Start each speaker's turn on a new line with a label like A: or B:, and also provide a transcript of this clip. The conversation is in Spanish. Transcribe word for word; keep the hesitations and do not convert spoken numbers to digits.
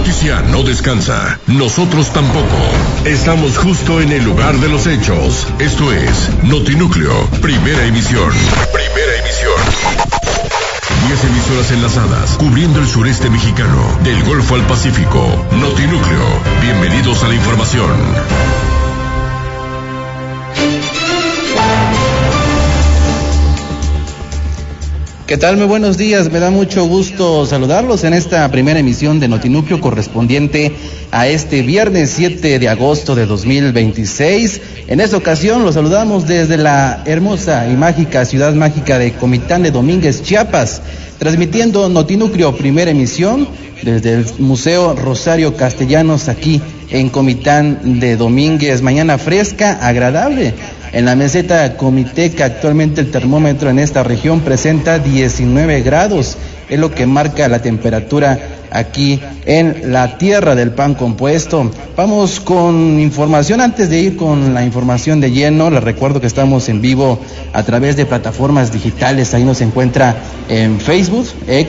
A: noticia no descansa. Nosotros tampoco. Estamos justo en el lugar de los hechos. Esto es Notinúcleo, primera emisión. Primera emisión. Diez emisoras enlazadas, cubriendo el sureste mexicano, del Golfo al Pacífico. Notinúcleo, bienvenidos a la información.
B: ¿Qué tal? Muy buenos días, me da mucho gusto saludarlos en esta primera emisión de Notinúcleo correspondiente a este viernes siete de agosto de dos mil veintiséis. En esta ocasión los saludamos desde la hermosa y mágica ciudad mágica de Comitán de Domínguez, Chiapas, transmitiendo Notinúcleo primera emisión desde el Museo Rosario Castellanos aquí en Comitán de Domínguez. Mañana fresca, agradable. En la meseta Comiteca actualmente el termómetro en esta región presenta diecinueve grados, es lo que marca la temperatura aquí en la tierra del pan compuesto. Vamos con información. Antes de ir con la información de lleno, les recuerdo que estamos en vivo a través de plataformas digitales. Ahí nos encuentra en Facebook,